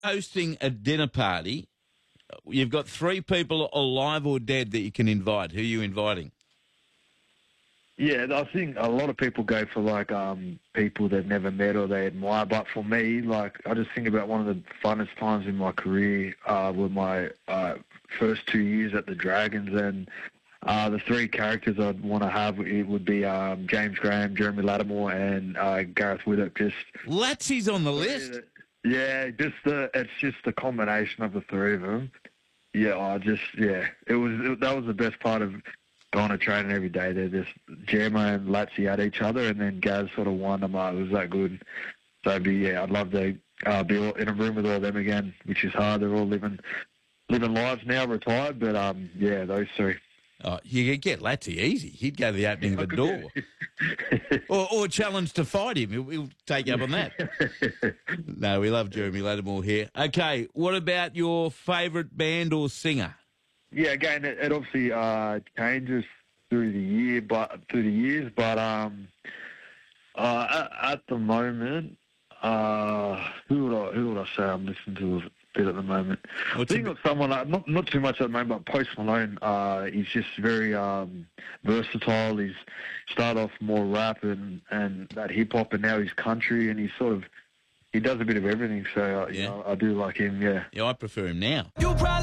hosting a dinner party. You've got 3 people alive or dead that you can invite. Who are you inviting? Yeah, I think a lot of people go for like people they've never met or they admire. But for me, like I just think about one of the funnest times in my career were my first 2 years at the Dragons, and the 3 characters I'd want to have it would be James Graham, Jeremy Lattimore, and Gareth Widdop. Just Latsy's on the list. Yeah, it's just the combination of the 3 of them. Yeah, that was the best part of going to training every day. They're just Jermo and Latsy at each other, and then Gaz sort of won them up. It was that good. So I'd love to be in a room with all them again, which is hard. They're all living lives now, retired. But those 3. Oh, you could get Latsy easy. He'd go to the opening of the door. or challenge to fight him. He'll take you up on that. No, we love Jeremy Lattimore here. Okay, what about your favourite band or singer? Yeah, again, it obviously changes through the years, but at the moment, who would I say I'm listening to a bit at the moment? I think of someone like, not too much at the moment, but Post Malone. He's just very versatile. He's started off more rap and that hip hop, and now he's country, and he does a bit of everything. So I do like him. Yeah. Yeah, I prefer him now.